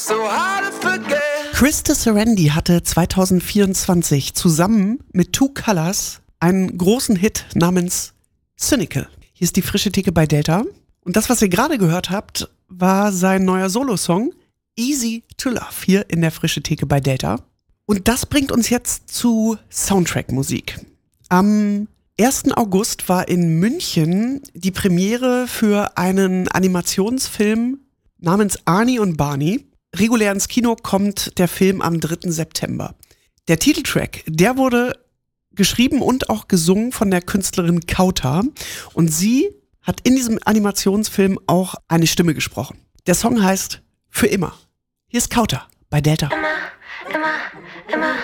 Krista Serendi hatte 2024 zusammen mit Two Colors einen großen Hit namens Cynical. Hier ist die frische Theke bei Delta. Und das, was ihr gerade gehört habt, war sein neuer Solo-Song Easy to Love hier in der frische Theke bei Delta. Und das bringt uns jetzt zu Soundtrack-Musik. Am 1. August war in München die Premiere für einen Animationsfilm namens Arnie und Barney. Regulär ins Kino kommt der Film am 3. September. Der Titeltrack, der wurde geschrieben und auch gesungen von der Künstlerin Kauta. Und sie hat in diesem Animationsfilm auch eine Stimme gesprochen. Der Song heißt Für immer. Hier ist Kauta bei Delta. Immer, immer, immer.